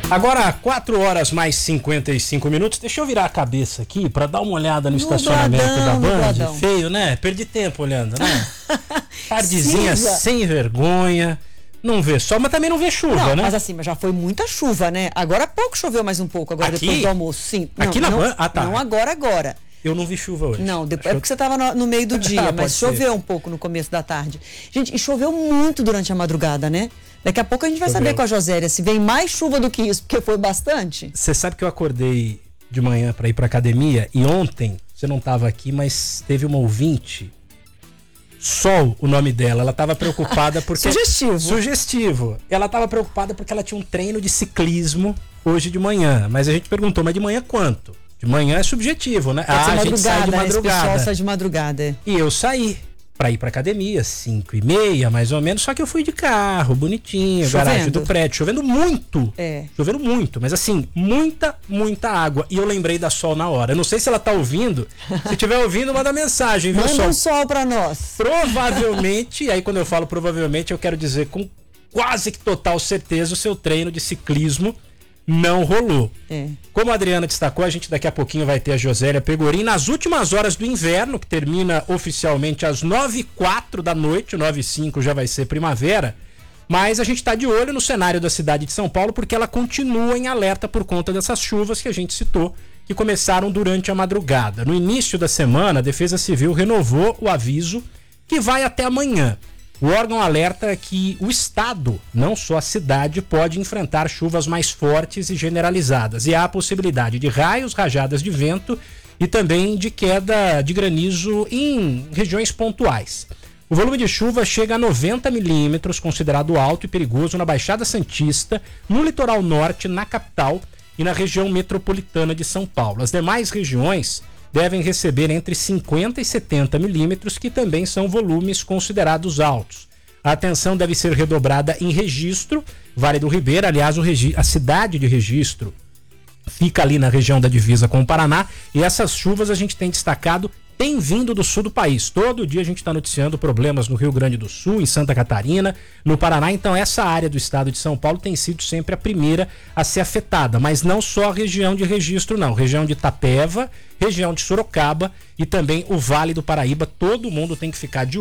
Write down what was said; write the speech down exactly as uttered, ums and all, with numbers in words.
Agora, quatro horas mais cinquenta e cinco minutos. Deixa eu virar a cabeça aqui pra dar uma olhada no, no estacionamento Bradão, da Band. Bradão. Feio, né? Perdi tempo olhando, né? Tardezinha sem vergonha. Não vê sol, mas também não vê chuva, não, né? Mas assim, mas já foi muita chuva, né? Agora há pouco choveu mais um pouco, agora aqui? Depois do almoço. Sim. Não, aqui na não, Band? Ah, tá. Não agora, agora. Eu não vi chuva hoje. Não, depois, é porque você estava no, no meio do dia, ah, mas choveu ser. um pouco no começo da tarde. Gente, e choveu muito durante a madrugada, né? Daqui a pouco a gente vai choveu. saber com a Josélia se vem mais chuva do que isso, porque foi bastante. Você sabe que eu acordei de manhã para ir para academia e ontem, você não estava aqui, mas teve uma ouvinte, Sol, o nome dela, ela estava preocupada porque... Sugestivo. Sugestivo. Ela estava preocupada porque ela tinha um treino de ciclismo hoje de manhã, mas a gente perguntou, mas de manhã quanto? De manhã é subjetivo, né? Ah, a gente sai de madrugada. Esse pessoal sai de madrugada. E eu saí pra ir pra academia, cinco e meia, mais ou menos, só que eu fui de carro, bonitinho, chovendo. Garagem do prédio, chovendo muito. É. Chovendo muito, mas assim, muita, muita água. E eu lembrei da Sol na hora. Eu não sei se ela tá ouvindo. Se estiver ouvindo, manda mensagem, viu, Manda Sol? um sol pra nós. Provavelmente, e aí quando eu falo provavelmente, eu quero dizer com quase que total certeza, o seu treino de ciclismo não rolou. É. Como a Adriana destacou, a gente daqui a pouquinho vai ter a Josélia Pegorim nas últimas horas do inverno, que termina oficialmente às nove e quatro da noite, nove e cinco já vai ser primavera, mas a gente está de olho no cenário da cidade de São Paulo porque ela continua em alerta por conta dessas chuvas que a gente citou, que começaram durante a madrugada. No início da semana, a Defesa Civil renovou o aviso que vai até amanhã. O órgão alerta que o estado, não só a cidade, pode enfrentar chuvas mais fortes e generalizadas. E há a possibilidade de raios, rajadas de vento e também de queda de granizo em regiões pontuais. O volume de chuva chega a noventa milímetros, considerado alto e perigoso na Baixada Santista, no litoral norte, na capital e na região metropolitana de São Paulo. As demais regiões devem receber entre cinquenta e setenta milímetros, que também são volumes considerados altos. A atenção deve ser redobrada em Registro, Vale do Ribeira, aliás, o regi- a cidade de Registro fica ali na região da divisa com o Paraná, e essas chuvas a gente tem destacado, tem vindo do sul do país. Todo dia a gente está noticiando problemas no Rio Grande do Sul, em Santa Catarina, no Paraná. Então essa área do estado de São Paulo tem sido sempre a primeira a ser afetada, mas não só a região de Registro, não. Região de Itapeva, região de Sorocaba e também o Vale do Paraíba. Todo mundo tem que ficar de